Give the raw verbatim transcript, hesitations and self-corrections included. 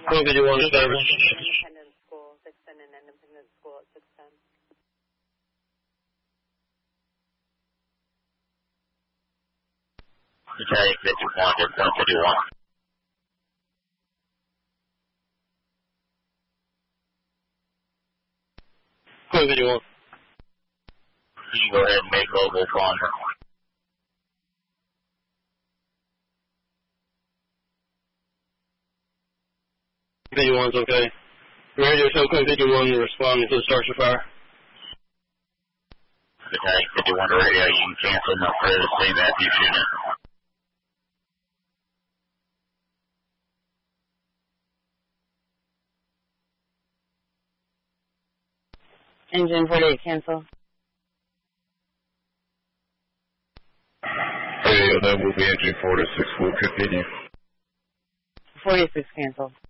Code fifty-one established. Independence School, six ten and Independence School at six ten. Battalion fifty-one to Code fifty-one. Code fifty-one. You can go ahead and make mobile contact. fifty-one's okay. Radio show Code fifty-one responding to the structure fire. Battalion fifty-one to radio, you can cancel no further Saint Matthews unit. Engine forty-eight, cancel. Radio, that will be engine forty-six, will continue. forty-six, cancel.